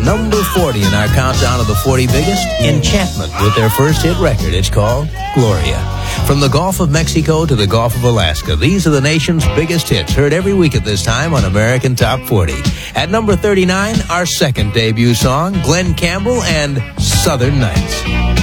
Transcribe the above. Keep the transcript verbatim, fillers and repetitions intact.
number forty in our countdown of the forty biggest, Enchantment with their first hit record. It's called Gloria. From the Gulf of Mexico to the Gulf of Alaska, these are the nation's biggest hits, heard every week at this time on American Top forty. At number thirty-nine, our second debut song, Glenn Campbell and Southern Nights.